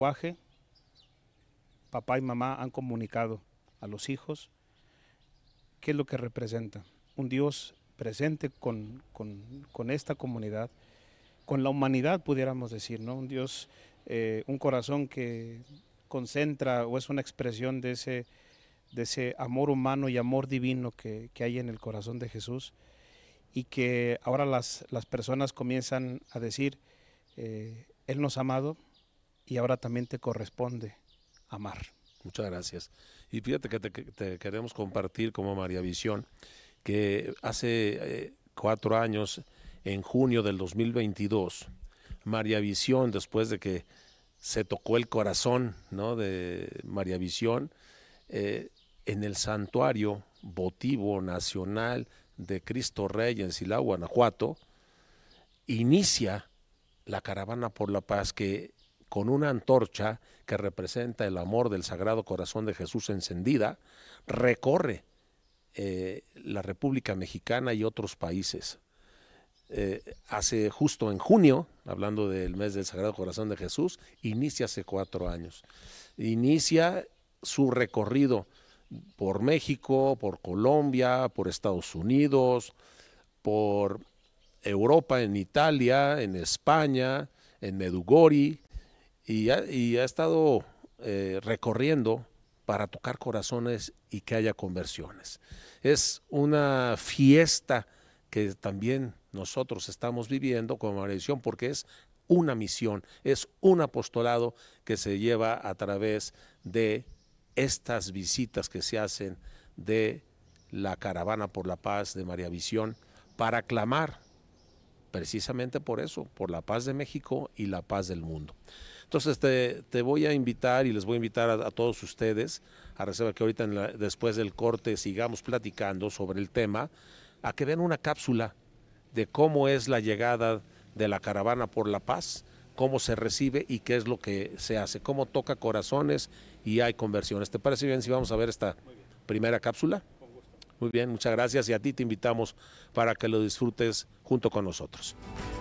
lenguaje, papá y mamá han comunicado a los hijos qué es lo que representa un Dios presente con esta comunidad, con la humanidad, pudiéramos decir, ¿no? Un Dios, un corazón que concentra o es una expresión de ese amor humano y amor divino que hay en el corazón de Jesús, y que ahora las personas comienzan a decir, Él nos ha amado y ahora también te corresponde amar. Muchas gracias. Y fíjate que te queremos compartir como María Visión, que hace 4 años, en junio del 2022, María Visión, después de que se tocó el corazón, ¿no?, de María Visión, en el Santuario Votivo Nacional de Cristo Rey en Silao, Guanajuato, inicia la Caravana por la Paz, que con una antorcha que representa el amor del Sagrado Corazón de Jesús encendida, recorre la República Mexicana y otros países. Hace justo en junio, hablando del mes del Sagrado Corazón de Jesús, inicia hace 4 años. Inicia su recorrido por México, por Colombia, por Estados Unidos, por Europa, en Italia, en España, en Medugori, y ha estado recorriendo para tocar corazones y que haya conversiones. Es una fiesta que también nosotros estamos viviendo como María Visión, porque es una misión, es un apostolado que se lleva a través de estas visitas que se hacen de la Caravana por la Paz de María Visión, para clamar precisamente por eso, por la paz de México y la paz del mundo. Entonces te voy a invitar, y les voy a invitar a todos ustedes, a reserva que ahorita después del corte sigamos platicando sobre el tema, a que vean una cápsula de cómo es la llegada de la Caravana por la Paz, cómo se recibe y qué es lo que se hace, cómo toca corazones y hay conversiones. ¿Te parece bien si vamos a ver esta primera cápsula? Muy bien, muchas gracias, y a ti te invitamos para que lo disfrutes junto con nosotros.